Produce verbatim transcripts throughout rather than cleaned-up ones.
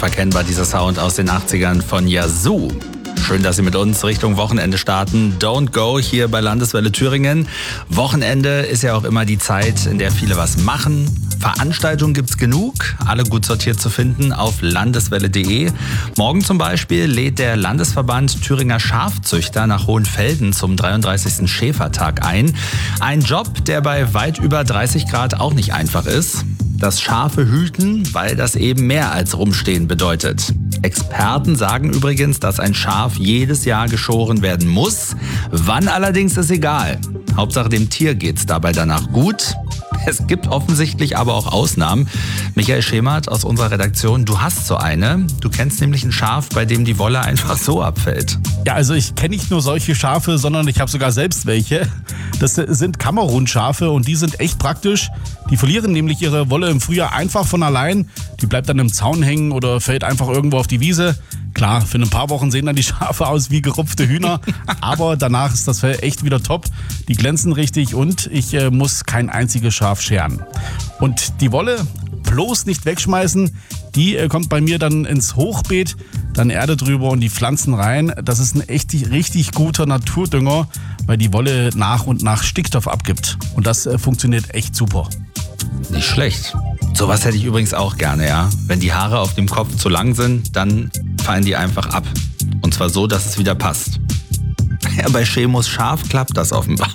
unverkennbar, dieser Sound aus den achtzigern von Yazoo. Schön, dass Sie mit uns Richtung Wochenende starten. Don't go hier bei Landeswelle Thüringen. Wochenende ist ja auch immer die Zeit, in der viele was machen. Veranstaltungen gibt's genug, alle gut sortiert zu finden auf landeswelle punkt de. Morgen zum Beispiel lädt der Landesverband Thüringer Schafzüchter nach Hohenfelden zum dreiunddreißigsten Schäfertag ein. Ein Job, der bei weit über dreißig Grad auch nicht einfach ist. Das Schafe hüten, weil das eben mehr als rumstehen bedeutet. Experten sagen übrigens, dass ein Schaf jedes Jahr geschoren werden muss. Wann allerdings ist egal. Hauptsache dem Tier geht's dabei danach gut. Es gibt offensichtlich aber auch Ausnahmen. Michael Schemert aus unserer Redaktion, du hast so eine. Du kennst nämlich ein Schaf, bei dem die Wolle einfach so abfällt. Ja, also ich kenne nicht nur solche Schafe, sondern ich habe sogar selbst welche. Das sind Kamerun-Schafe und die sind echt praktisch. Die verlieren nämlich ihre Wolle im Frühjahr einfach von allein. Die bleibt dann im Zaun hängen oder fällt einfach irgendwo auf die Wiese. Klar, für ein paar Wochen sehen dann die Schafe aus wie gerupfte Hühner, aber danach ist das Fell echt wieder top. Die glänzen richtig und ich äh, muss kein einziges Schaf scheren. Und die Wolle bloß nicht wegschmeißen, die äh, kommt bei mir dann ins Hochbeet, dann Erde drüber und die Pflanzen rein. Das ist ein echt richtig guter Naturdünger, weil die Wolle nach und nach Stickstoff abgibt. Und das äh, funktioniert echt super. Nicht schlecht. Sowas hätte ich übrigens auch gerne, ja. Wenn die Haare auf dem Kopf zu lang sind, dann fallen die einfach ab. Und zwar so, dass es wieder passt. Ja, bei Chemos Schaf klappt das offenbar.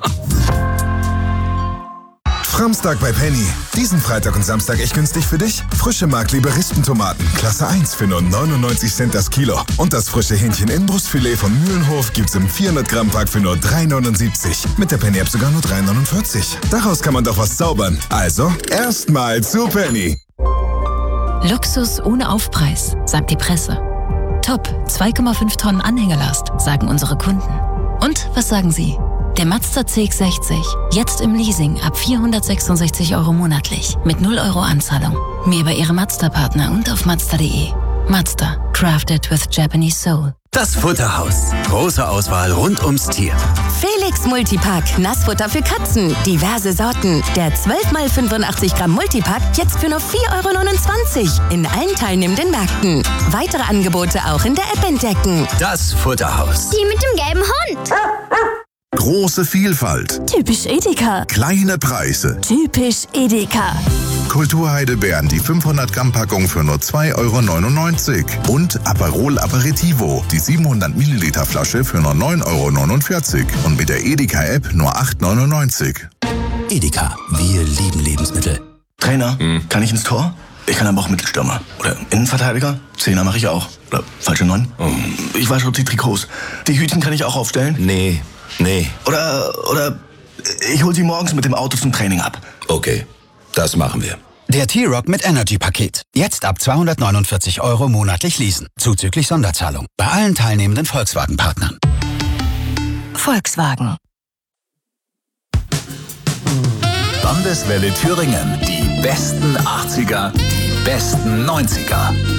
Framstag bei Penny. Diesen Freitag und Samstag echt günstig für dich. Frische Mark-Liberistentomaten, Klasse eins für nur neunundneunzig Cent das Kilo. Und das frische Hähnchen-Innenbrustfilet von Mühlenhof gibt's im vierhundert Gramm Pack für nur drei neunundsiebzig. Mit der Penny-App sogar nur drei neunundvierzig. Daraus kann man doch was zaubern. Also, erstmal zu Penny. Luxus ohne Aufpreis, sagt die Presse. Top, zwei Komma fünf Tonnen Anhängerlast, sagen unsere Kunden. Und was sagen Sie? Der Mazda C X sechzig, jetzt im Leasing ab vierhundertsechsundsechzig Euro monatlich, mit null Euro Anzahlung. Mehr bei Ihrem Mazda-Partner und auf mazda punkt de. Mazda, crafted with Japanese soul. Das Futterhaus. Große Auswahl rund ums Tier. Felix Multipack, Nassfutter für Katzen. Diverse Sorten. Der zwölf mal fünfundachtzig Gramm Multipack jetzt für nur vier Euro neunundzwanzig. In allen teilnehmenden Märkten. Weitere Angebote auch in der App entdecken. Das Futterhaus. Die mit dem gelben Hund. Große Vielfalt. Typisch Edeka. Kleine Preise. Typisch Edeka. Kulturheidelbeeren, die fünfhundert Gramm Packung für nur zwei Euro neunundneunzig. Und Aperol Aperitivo, die siebenhundert Milliliter Flasche für nur neun Euro neunundvierzig. Und mit der Edeka-App nur acht Euro neunundneunzig. Edeka, wir lieben Lebensmittel. Trainer, hm. kann ich ins Tor? Ich kann aber auch Mittelstürmer. Oder Innenverteidiger? Zehner mache ich auch. Oder falsche Neun? Oh. Ich weiß schon die Trikots. Die Hütchen kann ich auch aufstellen? Nee, nee. Oder, oder ich hol sie morgens mit dem Auto zum Training ab. Okay, das machen wir. Der T-Rock mit Energy-Paket. Jetzt ab zweihundertneunundvierzig Euro monatlich leasen. Zuzüglich Sonderzahlung. Bei allen teilnehmenden Volkswagen-Partnern. Volkswagen. Landeswelle Thüringen. Die besten achtziger, die besten neunziger.